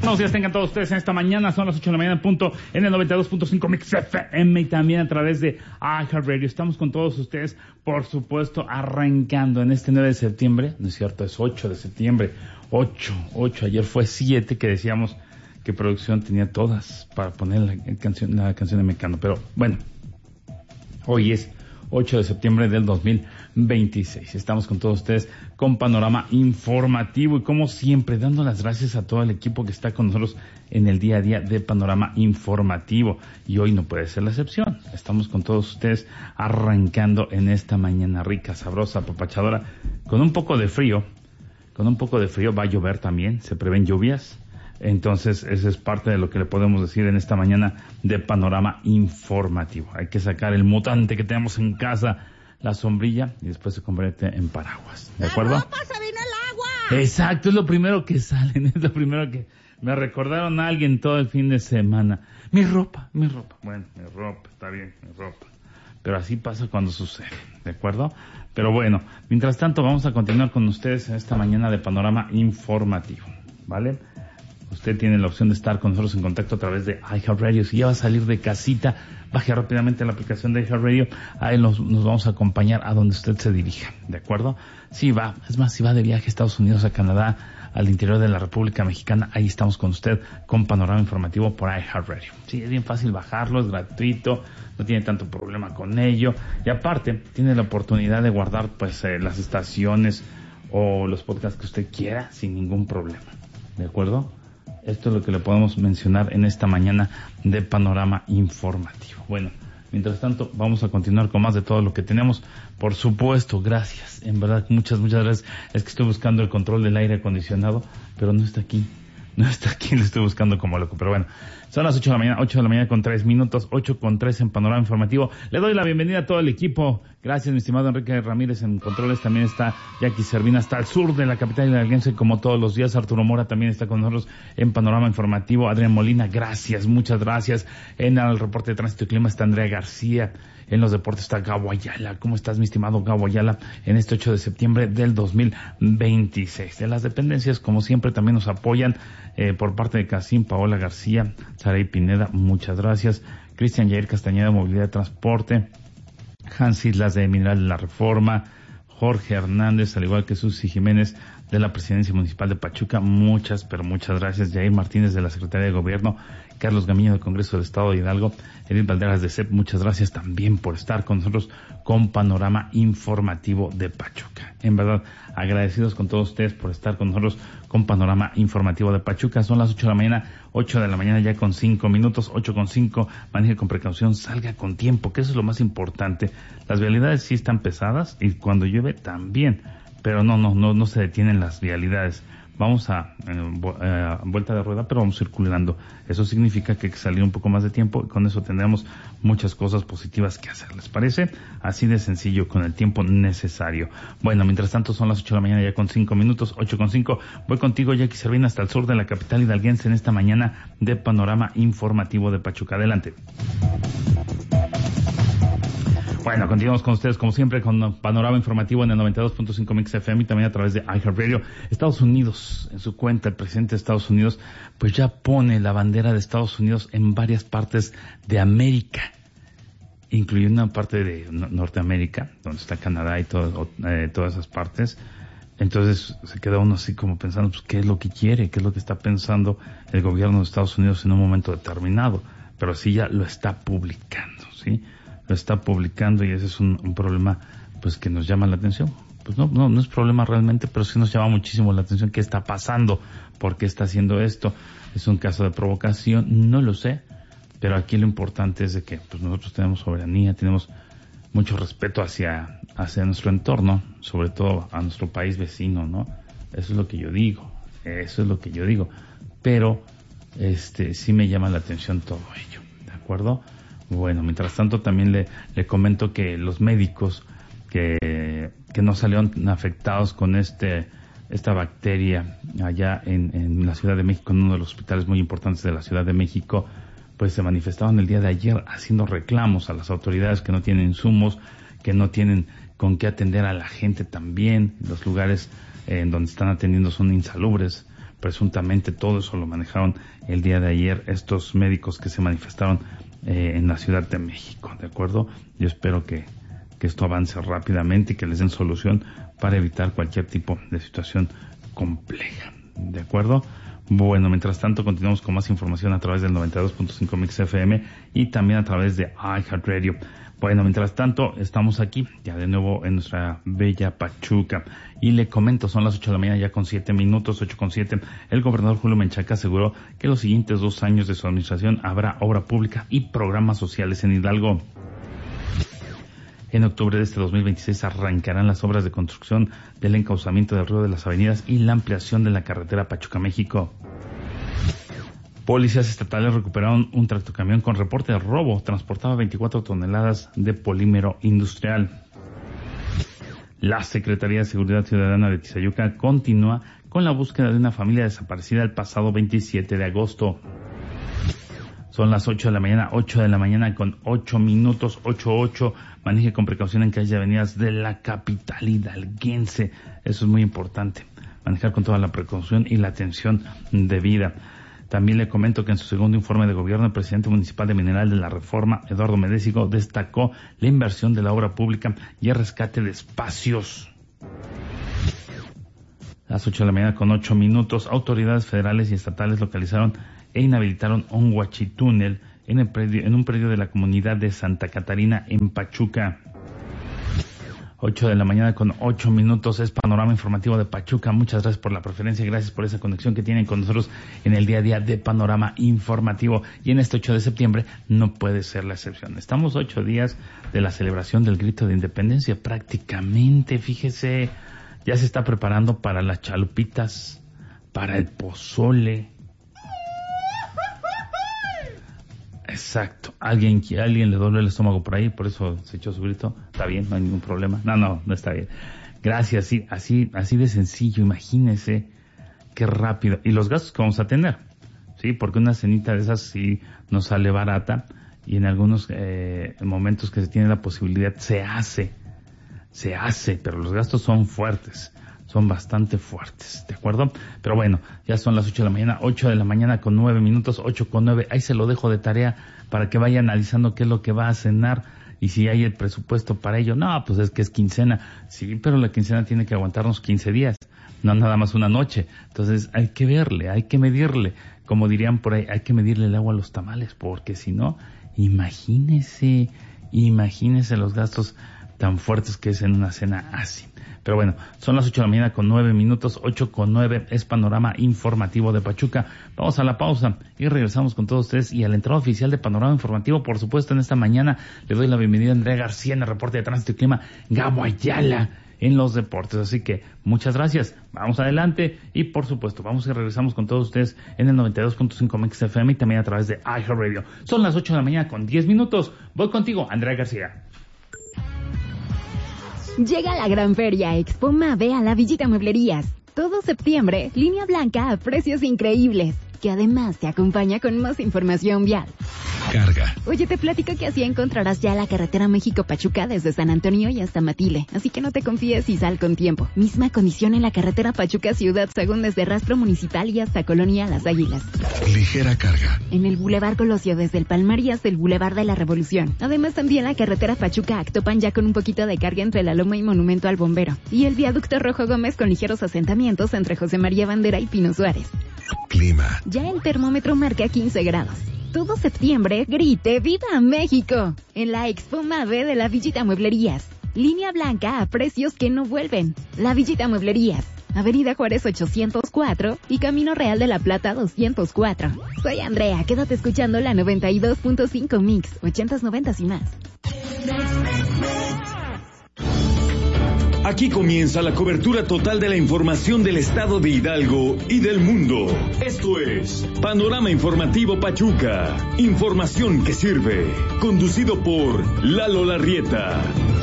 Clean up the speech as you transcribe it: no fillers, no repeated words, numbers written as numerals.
Buenos días, tengan todos ustedes en esta mañana, son las 8 de la mañana en punto, en el 92.5 Mix FM y también a través de iHeartRadio. Estamos con todos ustedes, por supuesto, arrancando en este 9 de septiembre, no es cierto, es 8 de septiembre, 8, ayer fue 7 que decíamos que producción tenía todas para poner la canción de Mecano, pero bueno, hoy es 8 de septiembre del 2026. Estamos con todos ustedes con Panorama Informativo y como siempre dando las gracias a todo el equipo que está con nosotros en el día a día de Panorama Informativo y hoy no puede ser la excepción. Estamos con todos ustedes arrancando en esta mañana rica, sabrosa, apapachadora, con un poco de frío. Va a llover también, se prevén lluvias. Entonces, eso es parte de lo que le podemos decir en esta mañana de Panorama Informativo. Hay que sacar el mutante que tenemos en casa, la sombrilla, y después se convierte en paraguas. ¿De acuerdo? ¡La ropa, se vino el agua! Exacto, es lo primero que salen, es lo primero que me recordaron a alguien todo el fin de semana. Mi ropa. Bueno, mi ropa, está bien, mi ropa. Pero así pasa cuando sucede, ¿de acuerdo? Pero bueno, mientras tanto vamos a continuar con ustedes en esta mañana de Panorama Informativo, ¿vale? Usted tiene la opción de estar con nosotros en contacto a través de iHeartRadio. Si ya va a salir de casita, baje rápidamente la aplicación de iHeartRadio. Ahí nos vamos a acompañar a donde usted se dirija, ¿de acuerdo? Si va de viaje a Estados Unidos, a Canadá, al interior de la República Mexicana, ahí estamos con usted con Panorama Informativo por iHeartRadio. Sí, es bien fácil bajarlo, es gratuito, no tiene tanto problema con ello. Y aparte, tiene la oportunidad de guardar pues las estaciones o los podcasts que usted quiera sin ningún problema, ¿de acuerdo? Esto es lo que le podemos mencionar en esta mañana de Panorama Informativo. Bueno, mientras tanto, vamos a continuar con más de todo lo que tenemos. Por supuesto, gracias. En verdad, muchas gracias. Es que estoy buscando el control del aire acondicionado, pero no está aquí. Lo estoy buscando como loco. Pero bueno, son las 8 de la mañana con 3 minutos, 8:03 en Panorama Informativo. Le doy la bienvenida a todo el equipo. Gracias, mi estimado Enrique Ramírez en controles. También está Jackie Servina hasta el sur de la capital hidalguense, como todos los días. Arturo Mora también está con nosotros en Panorama Informativo. Adrián Molina, gracias, muchas gracias. En el reporte de tránsito y clima está Andrea García. En los deportes está Gabo Ayala. ¿Cómo estás, mi estimado Gabo Ayala? En este 8 de septiembre del 2026. De las dependencias, como siempre, también nos apoyan por parte de Casim, Paola García, Saray Pineda, muchas gracias. Cristian Yair Castañeda, Movilidad de Transporte. Hans Islas de Mineral de la Reforma. Jorge Hernández, al igual que Susi Jiménez de la Presidencia Municipal de Pachuca, muchas gracias. Jair Martínez de la Secretaría de Gobierno, Carlos Gamiño del Congreso del Estado de Hidalgo, Edith Valderas de CEP, muchas gracias también por estar con nosotros con Panorama Informativo de Pachuca. En verdad, agradecidos con todos ustedes por estar con nosotros con Panorama Informativo de Pachuca. Son las 8 de la mañana ya con 5 minutos, 8:05, maneje con precaución, salga con tiempo, que eso es lo más importante. Las vialidades sí están pesadas y cuando llueve también, pero no se detienen las vialidades. Vamos a vuelta de rueda, pero vamos circulando. Eso significa que hay que salir un poco más de tiempo y con eso tendremos muchas cosas positivas que hacer. ¿Les parece? Así de sencillo, con el tiempo necesario. Bueno, mientras tanto son las 8 de la mañana ya con 5 minutos, 8:05. Voy contigo, Jackie Servina, hasta el sur de la capital hidalguense en esta mañana de Panorama Informativo de Pachuca. Adelante. Bueno, continuamos con ustedes como siempre con Panorama Informativo en el 92.5 Mix FM y también a través de iHeartRadio. Estados Unidos, en su cuenta, el presidente de Estados Unidos, pues ya pone la bandera de Estados Unidos en varias partes de América, incluyendo una parte de Norteamérica, donde está Canadá y todas esas partes. Entonces se queda uno así como pensando, pues, ¿qué es lo que quiere? ¿Qué es lo que está pensando el gobierno de Estados Unidos en un momento determinado? Pero sí ya lo está publicando, ¿sí? Lo está publicando y ese es un problema pues que nos llama la atención. Pues no es problema realmente, pero sí nos llama muchísimo la atención qué está pasando, por qué está haciendo esto. ¿Es un caso de provocación? No lo sé, pero aquí lo importante es de que pues nosotros tenemos soberanía, tenemos mucho respeto hacia nuestro entorno, sobre todo a nuestro país vecino, ¿no? Eso es lo que yo digo, pero sí me llama la atención todo ello, ¿de acuerdo? Bueno, mientras tanto también le comento que los médicos que no salieron afectados con esta bacteria allá en la Ciudad de México, en uno de los hospitales muy importantes de la Ciudad de México, pues se manifestaban el día de ayer haciendo reclamos a las autoridades que no tienen insumos, que no tienen con qué atender a la gente también. Los lugares en donde están atendiendo son insalubres presuntamente todo eso lo manejaron el día de ayer estos médicos que se manifestaron en la Ciudad de México, ¿de acuerdo? Yo espero que esto avance rápidamente y que les den solución para evitar cualquier tipo de situación compleja, ¿de acuerdo? Bueno, mientras tanto continuamos con más información a través del 92.5 Mix FM y también a través de iHeartRadio. Bueno, mientras tanto estamos aquí ya de nuevo en nuestra bella Pachuca y le comento, son las 8 de la mañana ya con 7 minutos, 8:07. El gobernador Julio Menchaca aseguró que los siguientes 2 años de su administración habrá obra pública y programas sociales en Hidalgo. En octubre de este 2026 arrancarán las obras de construcción del encauzamiento del río de las avenidas y la ampliación de la carretera Pachuca-México. Policías estatales recuperaron un tractocamión con reporte de robo. Transportaba 24 toneladas de polímero industrial. La Secretaría de Seguridad Ciudadana de Tizayuca continúa con la búsqueda de una familia desaparecida el pasado 27 de agosto. Son las 8 de la mañana con 8 minutos, 8:08. Maneje con precaución en calles y avenidas de la capital hidalguense. Eso es muy importante. Manejar con toda la precaución y la atención debida. También le comento que en su segundo informe de gobierno, el presidente municipal de Mineral de la Reforma, Eduardo Medésico, destacó la inversión de la obra pública y el rescate de espacios. Las 8 de la mañana con 8 minutos, autoridades federales y estatales localizaron e inhabilitaron un huachitúnel en un predio de la comunidad de Santa Catarina en Pachuca. 8 de la mañana con 8 minutos es Panorama Informativo de Pachuca. Muchas gracias por la preferencia, gracias por esa conexión que tienen con nosotros en el día a día de Panorama Informativo. Y en este 8 de septiembre no puede ser la excepción. Estamos 8 días de la celebración del grito de independencia. Prácticamente, fíjese, ya se está preparando para las chalupitas, para el pozole. Exacto. Alguien le doble el estómago por ahí, por eso se echó su grito. Está bien, no hay ningún problema. No está bien. Gracias, sí, así de sencillo. Imagínese qué rápido. Y los gastos que vamos a tener, sí, porque una cenita de esas sí nos sale barata y en algunos momentos que se tiene la posibilidad se hace, pero los gastos son fuertes. Son bastante fuertes, ¿de acuerdo? Pero bueno, ya son las 8 de la mañana con 9 minutos, 8:09. Ahí se lo dejo de tarea para que vaya analizando qué es lo que va a cenar y si hay el presupuesto para ello. No, pues es que es quincena. Sí, pero la quincena tiene que aguantarnos 15 días, no nada más una noche. Entonces hay que verle, hay que medirle. Como dirían por ahí, hay que medirle el agua a los tamales, porque si no, imagínese los gastos tan fuertes que es en una cena así. Pero bueno, son las 8 de la mañana con 9 minutos, 8:09, es Panorama Informativo de Pachuca. Vamos a la pausa y regresamos con todos ustedes y a la entrada oficial de Panorama Informativo. Por supuesto, en esta mañana le doy la bienvenida a Andrea García en el reporte de Tránsito y Clima, Gabo Ayala en los deportes. Así que muchas gracias, vamos adelante y por supuesto, vamos y regresamos con todos ustedes en el 92.5 Mix FM y también a través de iHeartRadio. Son las 8 de la mañana con 10 minutos. Voy contigo, Andrea García. Llega la gran feria Expo Mave a la Villita Mueblerías. Todo septiembre, línea blanca a precios increíbles, que además te acompaña con más información vial. Carga. Oye, te platico que así encontrarás ya la carretera México-Pachuca desde San Antonio y hasta Matile, así que no te confíes y sal con tiempo. Misma condición en la carretera Pachuca-Ciudad Sagún desde Rastro Municipal y hasta Colonia Las Águilas. Ligera carga. En el Boulevard Colosio desde el Palmar y hasta el Boulevard de la Revolución. Además también la carretera Pachuca-Actopan ya con un poquito de carga entre la Loma y Monumento al Bombero. Y el viaducto Rojo Gómez con ligeros asentamientos entre José María Bandera y Pino Suárez. Clima. Ya el termómetro marca 15 grados. Todo septiembre, grite ¡Viva México! En la Expo Mave de la Villita Mueblerías. Línea blanca a precios que no vuelven. La Villita Mueblerías. Avenida Juárez 804 y Camino Real de la Plata 204. Soy Andrea, quédate escuchando la 92.5 Mix, 80s, 90s y más. Aquí comienza la cobertura total de la información del estado de Hidalgo y del mundo. Esto es Panorama Informativo Pachuca. Información que sirve. Conducido por Lalo Larrieta.